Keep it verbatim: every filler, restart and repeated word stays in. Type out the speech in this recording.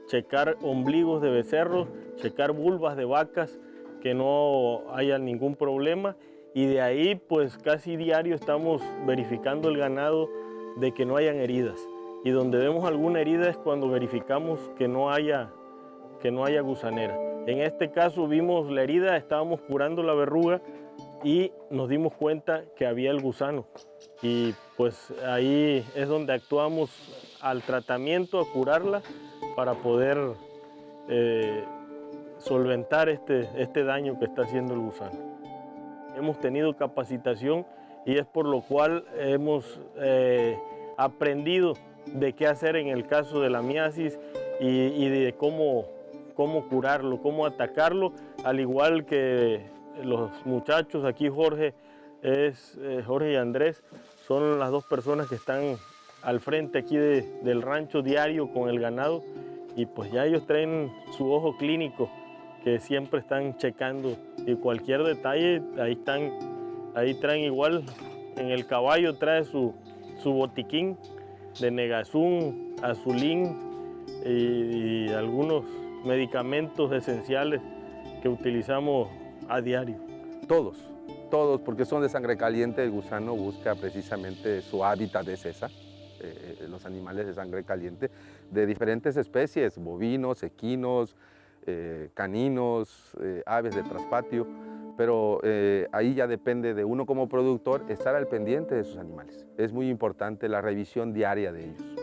checar ombligos de becerros, checar vulvas de vacas, que no haya ningún problema, y de ahí pues casi diario estamos verificando el ganado de que no hayan heridas, y donde vemos alguna herida es cuando verificamos que no haya, que no haya gusanera. En este caso vimos la herida, estábamos curando la verruga y nos dimos cuenta que había el gusano, y pues ahí es donde actuamos al tratamiento, a curarla para poder eh, solventar este, este daño que está haciendo el gusano. Hemos tenido capacitación y es por lo cual hemos eh, aprendido de qué hacer en el caso de la miasis y, y de cómo, cómo curarlo, cómo atacarlo, al igual que los muchachos aquí, Jorge, es, eh, Jorge y Andrés, son las dos personas que están al frente aquí de, del rancho diario con el ganado, y pues ya ellos traen su ojo clínico que siempre están checando, y cualquier detalle ahí están, ahí traen igual, en el caballo trae su, su botiquín de Negazún, Azulín y, y algunos medicamentos esenciales que utilizamos a diario. Todos, todos, porque son de sangre caliente. El gusano busca precisamente su hábitat es esa, eh, los animales de sangre caliente, de diferentes especies, bovinos, equinos, eh, caninos, eh, aves de traspatio, pero eh, ahí ya depende de uno como productor estar al pendiente de sus animales. Es muy importante la revisión diaria de ellos.